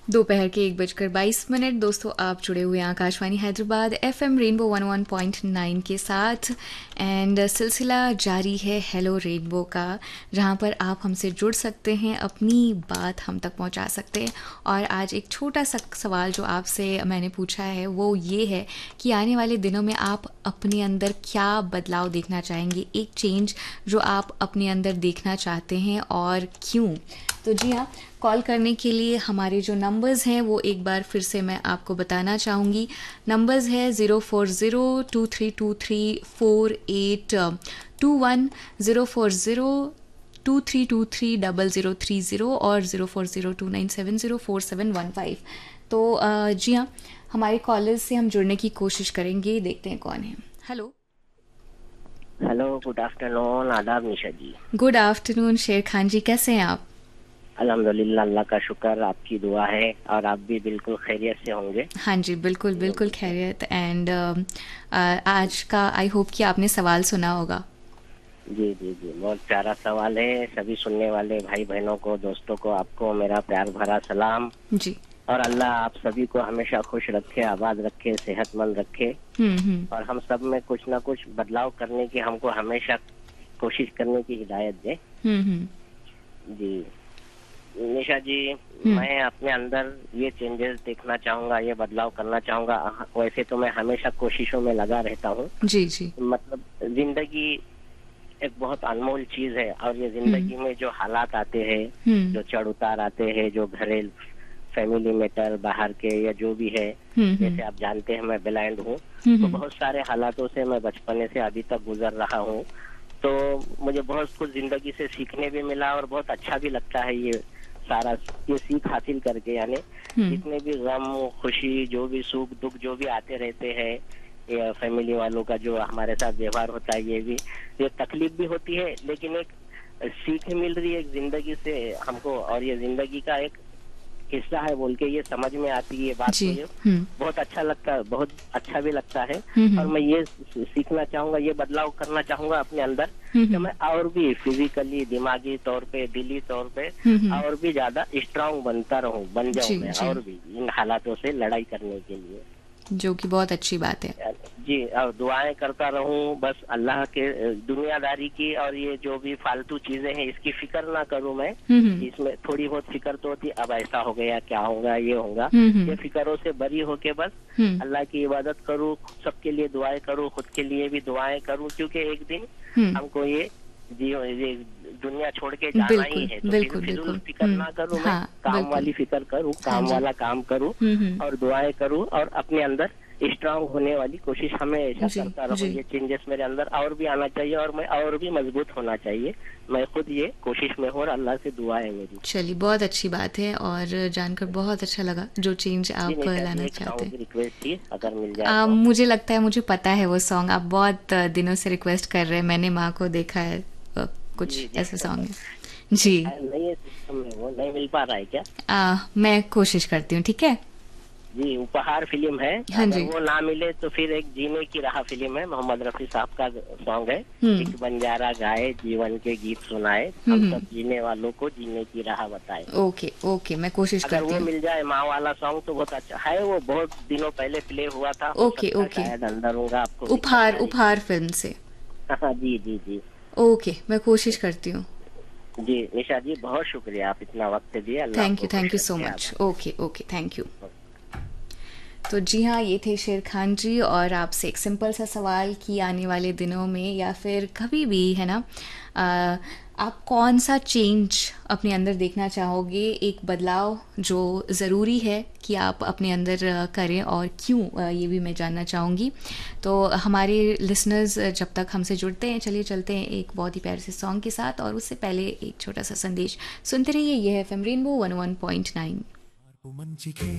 दोपहर के 1:22 दोस्तों आप जुड़े हुए हैं आकाशवाणी हैदराबाद एफएम रेनबो 101.9 के साथ एंड सिलसिला जारी है हेलो रेनबो का, जहां पर आप हमसे जुड़ सकते हैं, अपनी बात हम तक पहुंचा सकते हैं। और आज एक छोटा सा सवाल जो आपसे मैंने पूछा है वो ये है कि आने वाले दिनों में आप अपने अंदर क्या बदलाव देखना चाहेंगे, एक चेंज जो आप अपने अंदर देखना चाहते हैं और क्यों। तो जी हाँ, कॉल करने के लिए हमारे जो नंबर्स हैं वो एक बार फिर से मैं आपको बताना चाहूँगी। नंबर्स है 04023234821, 04023230030 और 04029704715। तो जी हाँ, हमारे कॉलर्स से हम जुड़ने की कोशिश करेंगे, देखते हैं कौन है। Hello hello, good afternoon. आदाब निशा जी। गुड आफ्टरनून शेर खान जी, कैसे हैं आप? अल्हम्दुलिल्लाह, अल्लाह का शुक्र, आपकी दुआ है और आप भी बिल्कुल खैरियत से होंगे। हाँ जी, बिल्कुल बिल्कुल खैरियत। एंड आज का आई होप कि आपने सवाल सुना होगा। जी जी जी, बहुत प्यारा सवाल है। सभी सुनने वाले भाई बहनों को, दोस्तों को, आपको मेरा प्यार भरा सलाम। जी। और अल्लाह आप सभी को हमेशा खुश रखे, आबाद रखे, सेहतमंद रखे और हम सब में कुछ ना कुछ बदलाव करने की हमको हमेशा कोशिश करने की हिदायत दे। जी निशा जी, मैं अपने अंदर ये चेंजेस देखना चाहूंगा, ये बदलाव करना चाहूंगा। वैसे तो मैं हमेशा कोशिशों में लगा रहता हूँ। जी जी। मतलब जिंदगी एक बहुत अनमोल चीज है और ये जिंदगी में जो हालात आते हैं, जो चढ़ उतार आते हैं, जो घरेलू फैमिली मैटर बाहर के या जो भी है, जैसे आप जानते हैं मैं ब्लाइंड हूँ, तो बहुत सारे हालातों से मैं बचपने से अभी तक गुजर रहा हूँ। तो मुझे बहुत कुछ जिंदगी से सीखने भी मिला और बहुत अच्छा भी लगता है ये सारा ये सीख हासिल करके। यानी जितने भी गम खुशी, जो भी सुख दुख जो भी आते रहते हैं, ये फैमिली वालों का जो हमारे साथ व्यवहार होता है, ये तकलीफ भी होती है, लेकिन एक सीख मिल रही है एक जिंदगी से हमको, और ये जिंदगी का एक हिस्सा है बोल के ये समझ में आती है बात। तो ये बहुत अच्छा लगता है, बहुत अच्छा भी लगता है। और मैं ये सीखना चाहूंगा, ये बदलाव करना चाहूंगा अपने अंदर कि मैं और भी फिजिकली, दिमागी तौर पे, दिली तौर पे और भी ज्यादा स्ट्रांग बन जाऊं मैं, और भी इन हालातों से लड़ाई करने के लिए, जो कि बहुत अच्छी बात है जी। और दुआएं करता रहूं बस अल्लाह के, दुनियादारी की और ये जो भी फालतू चीजें हैं इसकी फिक्र ना करूं मैं। इसमें थोड़ी बहुत फिक्र तो होती, अब ऐसा हो गया, क्या होगा, ये होगा, ये फिक्रों से बरी होके बस अल्लाह की इबादत करूं, सबके लिए दुआएं करूं, खुद के लिए भी दुआएं करूं, क्योंकि एक दिन हमको ये दुनिया छोड़ के जाना ही है। तो फिजूल फिक्र ना करूं मैं, काम वाली फिक्र करूं, काम वाला काम करूं और दुआएं करूं और अपने अंदर स्ट्रांग होने वाली कोशिश हमेशा करता रहूं। ये चेंजेस मेरे अंदर और भी आना चाहिए और मैं और भी मजबूत होना चाहिए। मैं खुद ये कोशिश में हूँ और अल्लाह से दुआ है मेरी। चलिए, बहुत अच्छी बात है और जानकर बहुत अच्छा लगा जो चेंज आप लाना चाहते हैं। रिक्वेस्ट थी अगर मिल जाए तो। मुझे लगता है मुझे पता है वो सॉन्ग, आप बहुत दिनों से रिक्वेस्ट कर रहे हैं। मैंने माँ को देखा है, कुछ ऐसे सॉन्ग है जी। नहीं, वो नहीं मिल पा रहा है क्या? मैं कोशिश करती हूँ, ठीक है जी। उपहार फिल्म है, हाँ अगर जी। वो ना मिले तो फिर एक जीने की राह फिल्म है, मोहम्मद रफी साहब का सॉन्ग है। एक बंजारा गाए, जीवन के गीत सुनाए, हम सब जीने वालों को जीने की राह बताए। ओके ओके, मैं कोशिश करती हूँ। अगर वो मिल जाए, माँ वाला सॉन्ग तो बहुत अच्छा है, वो बहुत दिनों पहले प्ले हुआ था। ओके ओके, शायद अंदर होगा आपको। उपहार फिल्म से। हाँ जी जी जी। ओके, मैं कोशिश करती हूँ। जी निशा जी, बहुत शुक्रिया, आप इतना वक्त दिए। Thank you so much. Okay okay, thank you. तो जी हाँ, ये थे शेर खान जी और आपसे एक सिंपल सा सवाल कि आने वाले दिनों में या फिर कभी भी है ना, आप कौन सा चेंज अपने अंदर देखना चाहोगे, एक बदलाव जो ज़रूरी है कि आप अपने अंदर करें और क्यों, ये भी मैं जानना चाहूँगी। तो हमारे लिसनर्स जब तक हमसे जुड़ते हैं, चलिए चलते हैं एक बहुत ही प्यारे से सॉन्ग के साथ, और उससे पहले एक छोटा सा संदेश सुनते रहिए। ये है एफएम रेनबो 101.9।